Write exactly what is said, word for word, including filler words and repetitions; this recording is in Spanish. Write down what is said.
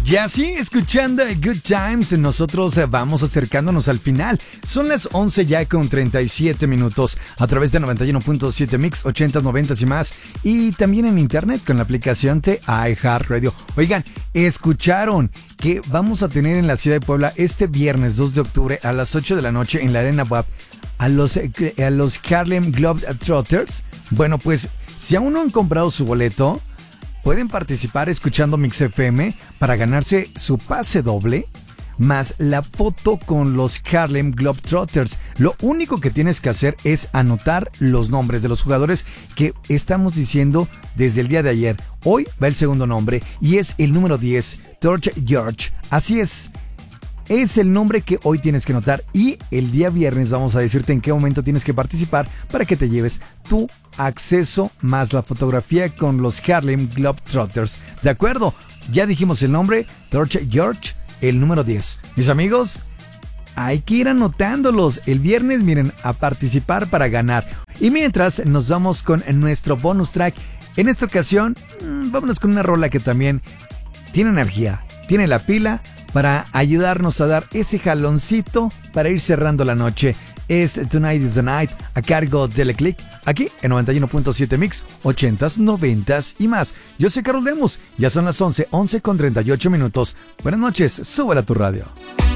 Y así, escuchando Good Times, nosotros vamos acercándonos al final. Son las once ya con treinta y siete minutos a través de noventa y uno punto siete Mix, ochenta, noventa y más. Y también en internet con la aplicación de iHeartRadio. Oigan, escucharon que vamos a tener en la ciudad de Puebla este viernes dos de octubre a las ocho de la noche en la Arena W A P a los, a los Harlem Globetrotters. Bueno, pues si aún no han comprado su boleto, pueden participar escuchando Mix F M para ganarse su pase doble más la foto con los Harlem Globetrotters. Lo único que tienes que hacer es anotar los nombres de los jugadores que estamos diciendo desde el día de ayer. Hoy va el segundo nombre y es el número diez, George George. Así es. Es el nombre que hoy tienes que anotar y el día viernes vamos a decirte en qué momento tienes que participar para que te lleves tu acceso más la fotografía con los Harlem Globetrotters. ¿De acuerdo? Ya dijimos el nombre, George George, el número diez. Mis amigos, hay que ir anotándolos. El viernes, miren, a participar para ganar. Y mientras nos vamos con nuestro bonus track, en esta ocasión, mmm, vámonos con una rola que también tiene energía, tiene la pila para ayudarnos a dar ese jaloncito para ir cerrando la noche. Es Tonight is the Night a cargo de Le Click, aquí en noventa y uno punto siete Mix, ochentas, noventas y más. Yo soy Carol Lemus, ya son las once, once con treinta y ocho minutos. Buenas noches, súbela a tu radio.